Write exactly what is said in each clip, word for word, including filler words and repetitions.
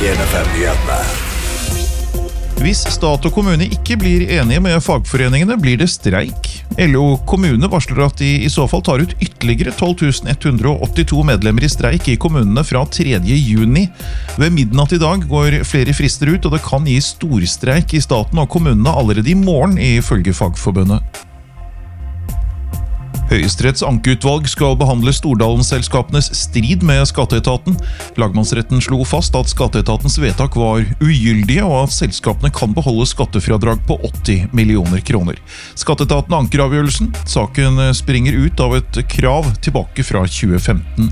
en F M-nyhetene. Hvis stat og kommune ikke blir enige med fagforeningene, blir det streik. L O kommune varsler at de i så fall tar ut ytterligere tolv tusen ett hundre åttito medlemmer i streik i kommunene fra tredje juni. Ved midnatt i dag går flere frister ut, og det kan gi storstreik i staten og kommunene allerede i morgen, ifølge Fagforbundet. Høyesteretts ankeutvalg skal behandle Stordalen-selskapenes strid med skatteetaten. Lagmannsretten slo fast at skatteetatens vedtak var ugyldige, og at selskapene kan beholde skattefradrag på åtti millioner kroner. Skatteetaten anker avgjørelsen. Saken springer ut av et krav tilbake fra tjue femten.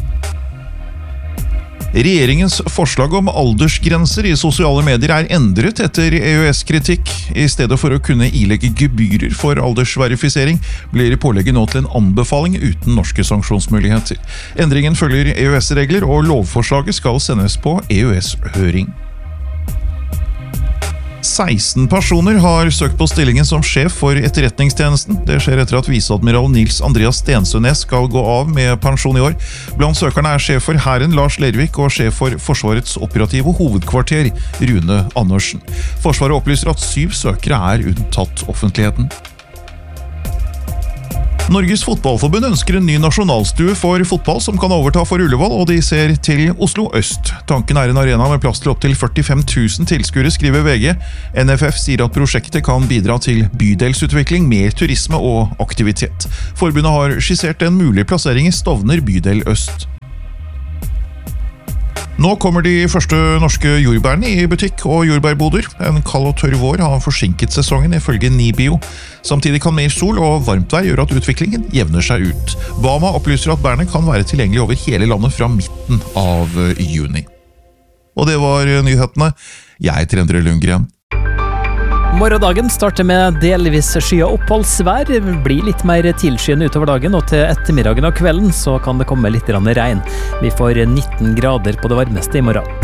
Regjeringens forslag om aldersgrenser i sosiale medier er endret etter E U S-kritikk. I stedet for å kunne ilegge gebyrer for aldersverifisering, blir pålegget nå til en anbefaling uten norske sanksjonsmuligheter. Endringen følger E U S-regler, og lovforslaget skal sendes på E U S-høring. seksten personer har søkt på stillingen som sjef for etterretningstjenesten. Det skjer etter at viseadmiral Nils Andreas Stensønes skal gå av med pensjon i år. Blant søkerne er sjef for Hæren Lars Lervik og sjef for Forsvarets operative hovedkvarter Rune Andersen. Forsvaret opplyser at syv søkere er unntatt offentligheten. Norges fotballforbund ønsker en ny nasjonalstue for fotball som kan overta for Ullevål, og de ser til Oslo øst. Tanken er en arena med plass til opp til førtifem tusen tilskuere, skriver V G. N F F sier at prosjektet kan bidra til bydelsutvikling, mer turisme og aktivitet. Forbundet har skissert en mulig plassering i Stovner bydel øst. Nå kommer de første norske jordbærene i butikk og jordbærboder. En kald og tørr vår har forsinket sesongen, ifølge Nibio. Samtidig kan mer sol og varmt vær gjøre at utviklingen jevner seg ut. Bama opplyser at bærene kan være tilgjengelig over hele landet fra midten av juni. Og det var nyhetene. Jeg heter Endre Lundgren. Morgendagen starter med delvis skya oppholdsvær, blir litt mer tilskyende utover dagen, og til ettermiddagen og kvelden så kan det komme litt regn. Vi får nitten grader på det varmeste i morgen.